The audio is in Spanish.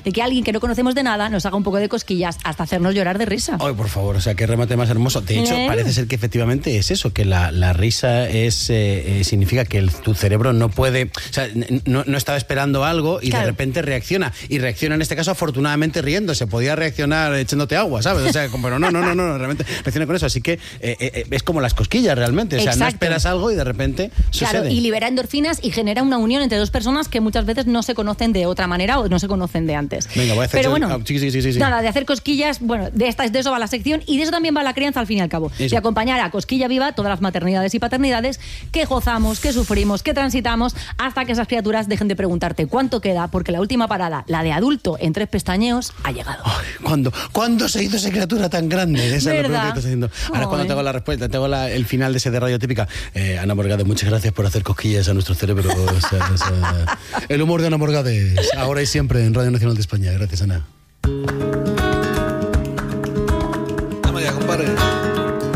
de que alguien que no conocemos de nada nos haga un poco de cosquillas hasta hacernos llorar de risa. Ay, por favor, o sea, qué remate más hermoso. De hecho, parece ser que efectivamente es eso, que la risa significa que tu cerebro no puede, o sea, no estaba esperando algo y de repente reacciona. Y reacciona en este caso afortunadamente riéndose. Podía reaccionar echándote agua, ¿sabes? O sea, pero no, realmente reacciona con eso. Así que es como las cosquillas realmente. O sea, no esperas algo y de repente sucede. Claro, y libera endorfinas y genera una unión entre dos personas que muchas veces no se conocen de otra manera o no se conocen de antes. Venga, voy a hacer... Pero bueno, sí. Nada, de hacer cosquillas, bueno, de eso va la sección y de eso también va la crianza al fin y al cabo. Eso. De acompañar a cosquilla viva todas las maternidades y paternidades que gozamos, que sufrimos, que transitamos hasta que esas criaturas dejen de preguntarte cuánto queda, porque la última parada, la de adulto en 3 pestañeos, ha llegado. Ay, ¿Cuándo se hizo esa criatura tan grande? Esa es la pregunta que estás haciendo. Ahora cuando tengo la respuesta, tengo el final de ese de Radio Típica. Ana Morgade, muchas gracias por hacer cosquillas a nuestro cerebro. El humor de Ana Morgade, ahora y siempre en Radio Nacional de España. Gracias, Ana. Vamos ya, compadre.